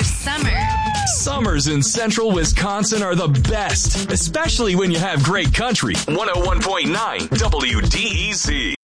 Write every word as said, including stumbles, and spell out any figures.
summer. Summers in central Wisconsin are the best, especially when you have great country. one oh one point nine W D E C.